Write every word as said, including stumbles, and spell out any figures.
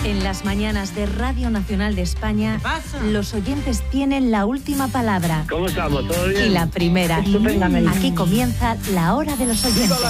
En las mañanas de Radio Nacional de España, los oyentes tienen la última palabra. ¿Cómo estamos? ¿Todo bien? Y la primera. Estupendamente. Aquí comienza la hora de los oyentes.